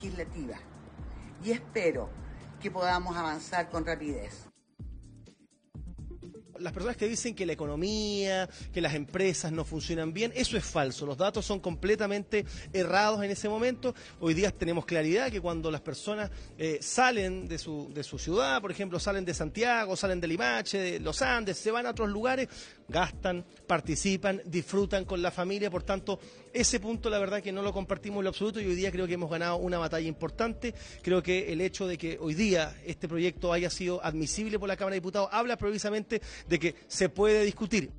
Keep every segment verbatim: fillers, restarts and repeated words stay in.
legislativa y espero que podamos avanzar con rapidez. Las personas que dicen que la economía, que las empresas no funcionan bien, eso es falso. Los datos son completamente errados en ese momento. Hoy día tenemos claridad que cuando las personas eh, salen de su, de su ciudad, por ejemplo, salen de Santiago, salen de Limache, de los Andes, se van a otros lugares, gastan, participan, disfrutan con la familia. Por tanto, ese punto la verdad que no lo compartimos en lo absoluto y hoy día creo que hemos ganado una batalla importante. Creo que el hecho de que hoy día este proyecto haya sido admisible por la Cámara de Diputados habla precisamente de que se puede discutir.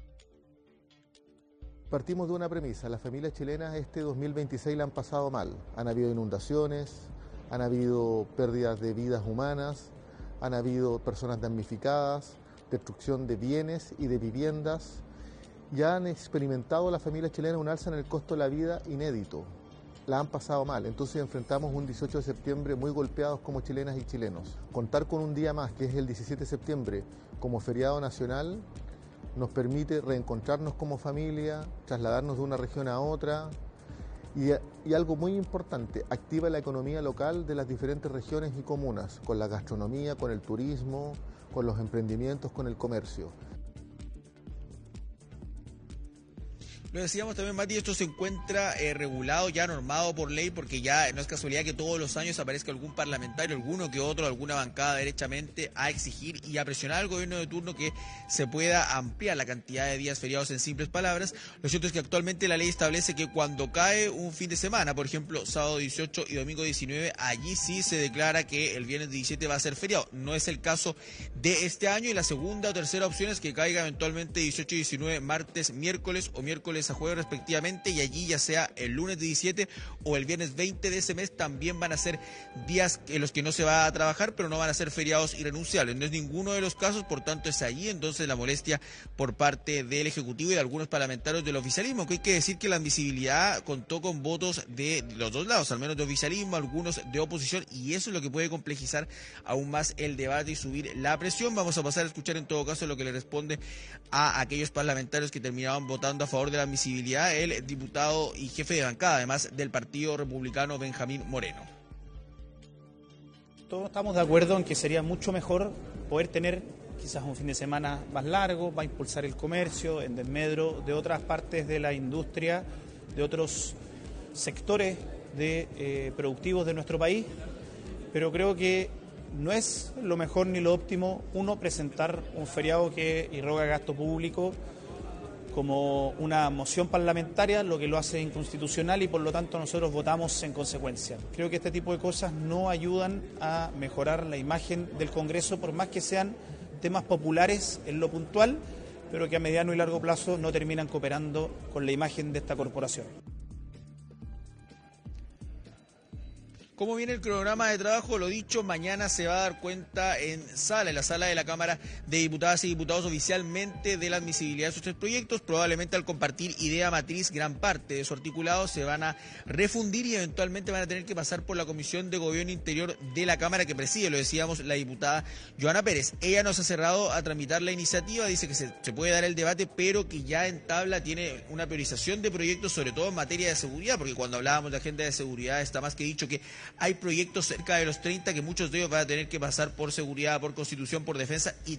Partimos de una premisa: las familias chilenas este dos mil veintiséis la han pasado mal. Han habido inundaciones, han habido pérdidas de vidas humanas, han habido personas damnificadas, destrucción de bienes y de viviendas. Ya han experimentado las familias chilenas un alza en el costo de la vida inédito. La han pasado mal, entonces enfrentamos un dieciocho de septiembre muy golpeados como chilenas y chilenos. Contar con un día más, que es el diecisiete de septiembre, como feriado nacional, nos permite reencontrarnos como familia, trasladarnos de una región a otra y, y algo muy importante, activa la economía local de las diferentes regiones y comunas, con la gastronomía, con el turismo, con los emprendimientos, con el comercio. Lo decíamos también, Mati, esto se encuentra eh, regulado, ya normado por ley, porque ya no es casualidad que todos los años aparezca algún parlamentario, alguno que otro, alguna bancada derechamente a exigir y a presionar al gobierno de turno que se pueda ampliar la cantidad de días feriados. En simples palabras, lo cierto es que actualmente la ley establece que cuando cae un fin de semana, por ejemplo, sábado dieciocho y domingo diecinueve, allí sí se declara que el viernes diecisiete va a ser feriado. No es el caso de este año y la segunda o tercera opción es que caiga eventualmente dieciocho y diecinueve martes, miércoles o miércoles a jueves respectivamente, y allí ya sea el lunes diecisiete o el viernes veinte de ese mes también van a ser días en los que no se va a trabajar, pero no van a ser feriados irrenunciables. No es ninguno de los casos, por tanto es allí entonces la molestia por parte del Ejecutivo y de algunos parlamentarios del oficialismo, que hay que decir que la admisibilidad contó con votos de los dos lados, al menos de oficialismo, algunos de oposición, y eso es lo que puede complejizar aún más el debate y subir la presión. Vamos a pasar a escuchar en todo caso lo que le responde a aquellos parlamentarios que terminaban votando a favor de la admisibilidad, el diputado y jefe de bancada, además del Partido Republicano, Benjamín Moreno. Todos estamos de acuerdo en que sería mucho mejor poder tener quizás un fin de semana más largo, va a impulsar el comercio en desmedro de otras partes de la industria, de otros sectores de, eh, productivos de nuestro país, pero creo que no es lo mejor ni lo óptimo uno presentar un feriado que irroga gasto público como una moción parlamentaria, lo que lo hace inconstitucional y por lo tanto nosotros votamos en consecuencia. Creo que este tipo de cosas no ayudan a mejorar la imagen del Congreso, por más que sean temas populares en lo puntual, pero que a mediano y largo plazo no terminan cooperando con la imagen de esta corporación. ¿Cómo viene el cronograma de trabajo? Lo dicho, mañana se va a dar cuenta en sala, en la sala de la Cámara de Diputadas y Diputados oficialmente de la admisibilidad de sus tres proyectos. Probablemente al compartir idea matriz, gran parte de su articulado se van a refundir y eventualmente van a tener que pasar por la Comisión de Gobierno Interior de la Cámara que preside, lo decíamos, la diputada Joana Pérez. Ella nos ha cerrado a tramitar la iniciativa, dice que se, se puede dar el debate, pero que ya en tabla tiene una priorización de proyectos, sobre todo en materia de seguridad, porque cuando hablábamos de agenda de seguridad está más que dicho que hay proyectos cerca de los treinta que muchos de ellos van a tener que pasar por seguridad, por constitución, por defensa y